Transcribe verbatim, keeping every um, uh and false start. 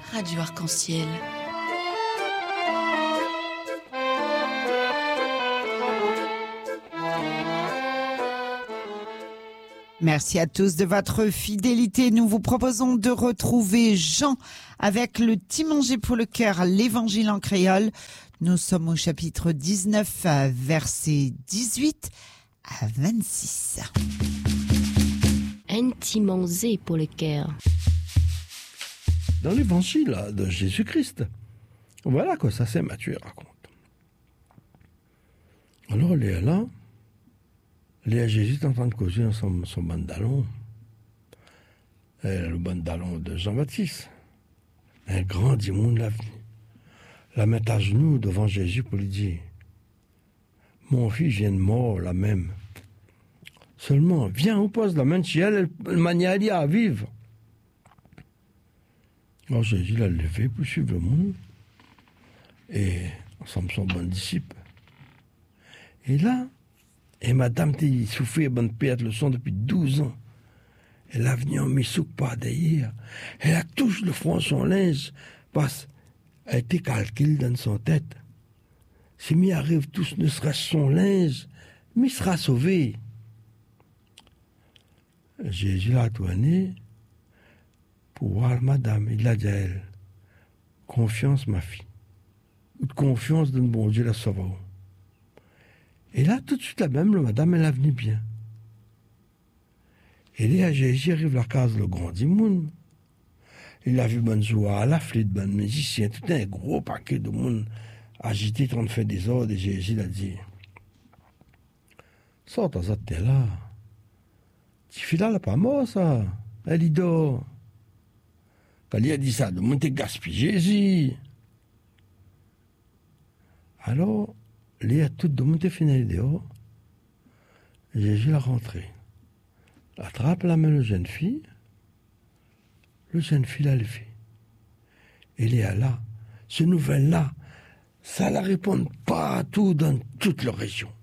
Radio Arc-en-Ciel. Merci à tous de votre fidélité. Nous vous proposons de retrouver Jean avec le Ti manger pour le cœur, l'évangile en créole. Nous sommes au chapitre dix-neuf, versets dix-huit à vingt-six. Un Ti manger pour le cœur. Dans l'évangile de Jésus-Christ, voilà quoi ça Saint Matthieu raconte. Alors, Léa là, Léa Jésus est en train de causer dans son, son bandalon. Elle a le bandalon de Jean-Baptiste. Un grand démon de l'avenir. La met à genoux devant Jésus pour lui dire: mon fils vient de mort, la même. Seulement, viens, on pose la main sur elle, elle mania à vivre. Alors Jésus l'a levé pour suivre le monde. Et ensemble son bon disciple. Et là, et madame t'es souffert bonne perte le sang depuis douze ans. Elle a venu en missouk par derrière. Elle a touché le front son linge parce qu'elle était calculée dans son tête. Si m'y arrive tous ne sera son linge, mais sera sauvé. Jésus l'a tourné pour voir madame. Il a dit à elle: confiance ma fille. Ou de confiance dans le bon Dieu la sauveur. Et là, tout de suite, la même, la madame, elle a venu bien. Et là, Jésus arrive à la case, le grand du monde. Il a vu bonne joie, la flûte, bonne musicien, tout un gros paquet de monde agité, en train de faire des ordres. Et Jésus l'a dit: sors dans cette terre là. Tu fais là, là, pas mort, ça. Elle y dort. Quand il a dit ça, le monde est gaspillé, Jésus. Alors, Léa, tout le monde est fini dehors. Jésus l'a rentré. Attrape la main de la jeune fille. Le jeune fille l'a levé. Et Léa là, ce nouvelle-là, ça la répond partout dans toute leur région.